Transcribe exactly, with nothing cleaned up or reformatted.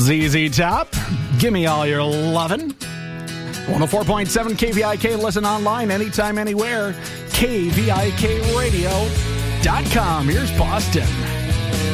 Z Z Top, give me all your lovin'. one oh four point seven K V I K. Listen online anytime, anywhere. K V I K radio dot com. Here's Boston.